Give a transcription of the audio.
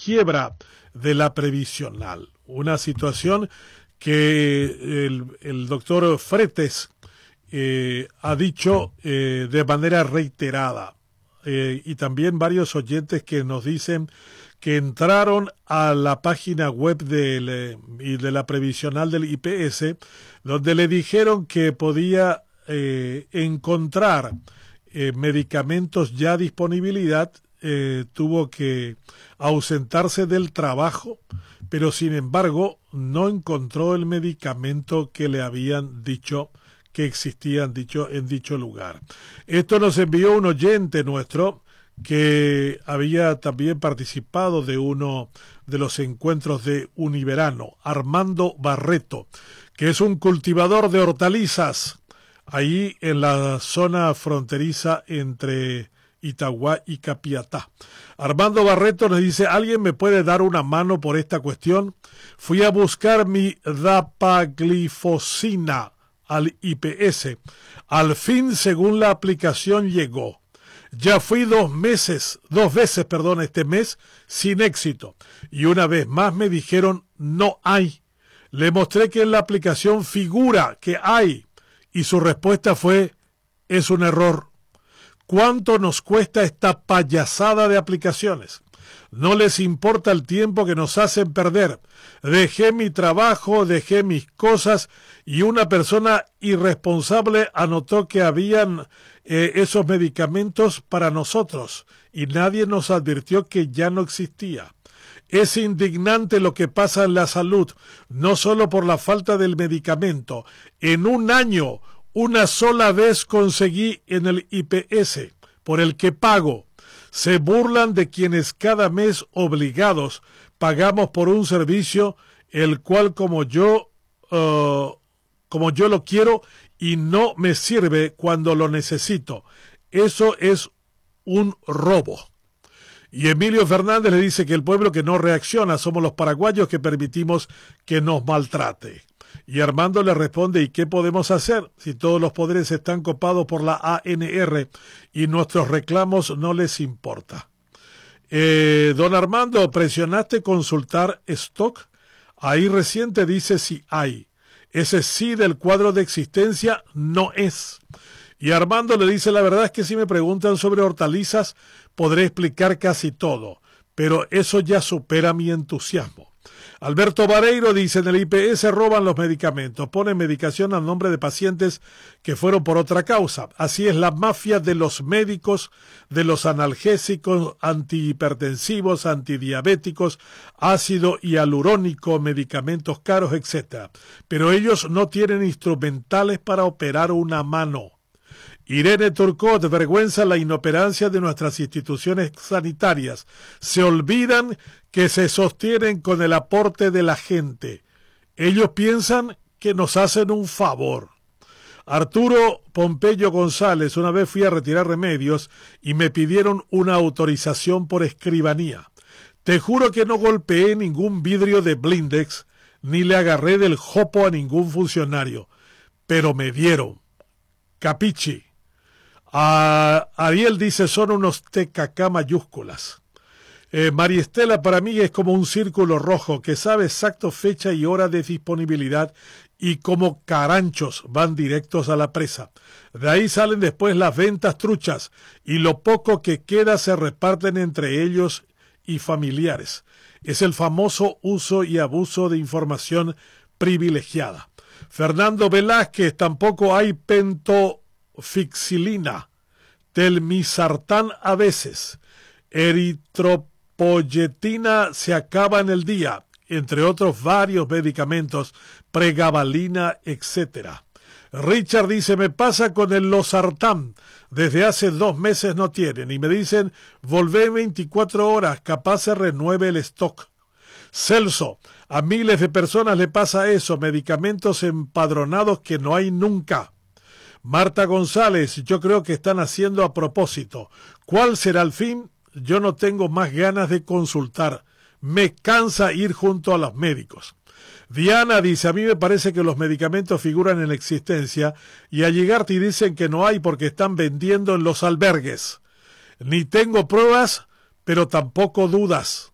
quiebra de la previsional. Una situación que el doctor Fretes ha dicho de manera reiterada. Y también varios oyentes que nos dicen que entraron a la página web de la previsional del IPS, donde le dijeron que podía encontrar medicamentos ya disponibilidad, tuvo que ausentarse del trabajo, pero sin embargo no encontró el medicamento que le habían dicho que existía en dicho lugar. Esto nos envió un oyente nuestro que había también participado de uno de los encuentros de Univerano, Armando Barreto, que es un cultivador de hortalizas ahí en la zona fronteriza entre Itagua y Capiatá. Armando Barreto nos dice: ¿alguien me puede dar una mano por esta cuestión? Fui a buscar mi dapaglifosina al IPS. Al fin, según la aplicación, llegó. Ya fui dos veces, este mes, sin éxito. Y una vez más me dijeron, no hay. Le mostré que en la aplicación figura que hay. Y su respuesta fue, es un error. ¿Cuánto nos cuesta esta payasada de aplicaciones? No les importa el tiempo que nos hacen perder. Dejé mi trabajo, dejé mis cosas y una persona irresponsable anotó que habían esos medicamentos para nosotros y nadie nos advirtió que ya no existía. Es indignante lo que pasa en la salud, no solo por la falta del medicamento. En un año, una sola vez conseguí en el IPS, por el que pago. Se burlan de quienes cada mes obligados pagamos por un servicio el cual como yo lo quiero y no me sirve cuando lo necesito. Eso es un robo. Y Emilio Fernández le dice que el pueblo que no reacciona somos los paraguayos que permitimos que nos maltrate. Y Armando le responde, ¿y qué podemos hacer si todos los poderes están copados por la ANR y nuestros reclamos no les importa? Don Armando, ¿presionaste consultar stock? Ahí reciente dice si hay. Ese sí del cuadro de existencia no es. Y Armando le dice, la verdad es que si me preguntan sobre hortalizas, podré explicar casi todo, pero eso ya supera mi entusiasmo. Alberto Vareiro dice, en el IPS roban los medicamentos, ponen medicación al nombre de pacientes que fueron por otra causa. Así es la mafia de los médicos, de los analgésicos, antihipertensivos, antidiabéticos, ácido hialurónico, medicamentos caros, etc. Pero ellos no tienen instrumentales para operar una mano. Irene Turcot, vergüenza la inoperancia de nuestras instituciones sanitarias. Se olvidan que se sostienen con el aporte de la gente. Ellos piensan que nos hacen un favor. Arturo Pompeyo González, una vez fui a retirar remedios y me pidieron una autorización por escribanía. Te juro que no golpeé ningún vidrio de blindex, ni le agarré del jopo a ningún funcionario, pero me dieron. Capichi. Ariel dice, son unos TKK mayúsculas. María Estela, para mí es como un círculo rojo que sabe exacto fecha y hora de disponibilidad y como caranchos van directos a la presa. De ahí salen después las ventas truchas y lo poco que queda se reparten entre ellos y familiares. Es el famoso uso y abuso de información privilegiada. Fernando Velázquez, tampoco hay pentofixilina, telmisartán a veces, eritropoyetina se acaba en el día, entre otros varios medicamentos, pregabalina, etc. Richard dice, me pasa con el losartán, desde hace 2 meses no tienen, y me dicen, volvé 24 horas, capaz se renueve el stock. Celso, a miles de personas le pasa eso, medicamentos empadronados que no hay nunca. Marta González, yo creo que están haciendo a propósito. ¿Cuál será el fin? Yo no tengo más ganas de consultar. Me cansa ir junto a los médicos. Diana dice, a mí me parece que los medicamentos figuran en la existencia y al llegar te dicen que no hay porque están vendiendo en los albergues. Ni tengo pruebas, pero tampoco dudas.